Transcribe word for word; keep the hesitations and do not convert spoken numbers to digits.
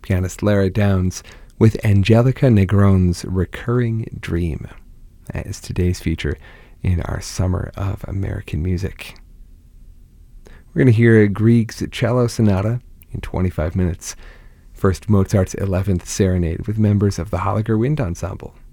pianist Lara Downs with Angelica Negron's Recurring Dream. That is today's feature in our Summer of American Music. We're going to hear Grieg's Cello Sonata in twenty-five minutes. First, Mozart's eleventh Serenade with members of the Holliger Wind Ensemble.